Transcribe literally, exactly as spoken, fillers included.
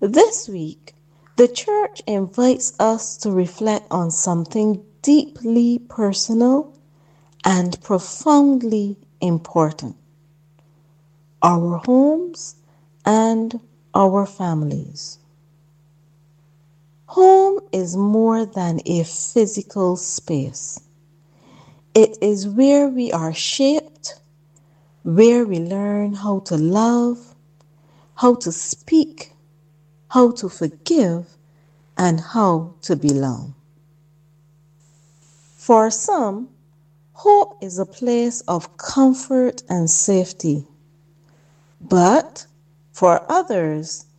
This week, the church invites us to reflect on something deeply personal and profoundly important: our homes and our families. Home is more than a physical space. It is where we are shaped, where we learn how to love, how to speak, how to forgive, and how to belong. For some, home is a place of comfort and safety. But for others,